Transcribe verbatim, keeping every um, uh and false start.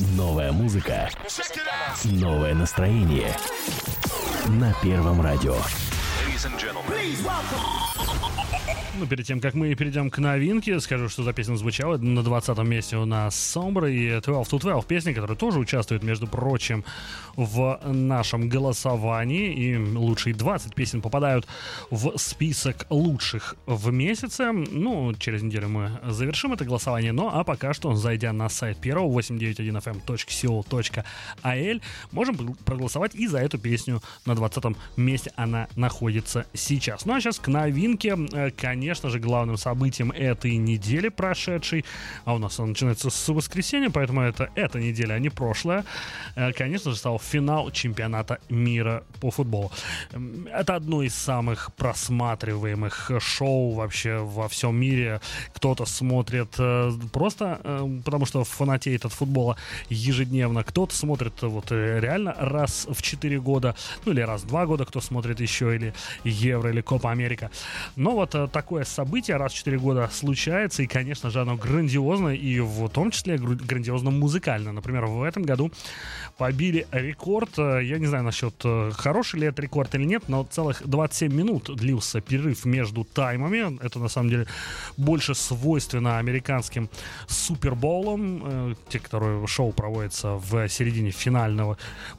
Новая музыка, новое настроение на Первом радио. Ну, перед тем, как мы перейдем к новинке, скажу, что за песня звучала. На двадцатом месте у нас Sombre и двенадцать to двенадцать, песня, которая тоже участвует, между прочим, в нашем голосовании. И лучшие двадцать песен попадают в список лучших в месяце. Ну, через неделю мы завершим это голосование. Ну, а пока что, зайдя на сайт первого, восемь девять один эф эм точка си о точка эй эл, можем проголосовать и за эту песню. На двадцатом месте она находится сейчас. Ну, а сейчас к новинке. Конечно же, главным событием этой недели прошедшей, а у нас она начинается с воскресенья, поэтому это эта неделя, а не прошлая, конечно же, стал финал чемпионата мира по футболу. Это одно из самых просматриваемых шоу вообще во всем мире. Кто-то смотрит просто потому, что фанатеет от футбола ежедневно, кто-то смотрит вот реально раз в четыре года, ну или раз в два года, кто смотрит еще, или Евро, или Копа Америка. Но вот такое событие раз в четыре года случается, и, конечно же, оно грандиозно, и в том числе грандиозно музыкально. Например, в этом году побили рекорд, я не знаю насчет хороший ли это рекорд или нет, но целых двадцать семь минут длился перерыв между таймами. Это, на самом деле, больше свойственно американским супербоулам, те, которые шоу проводятся в середине финального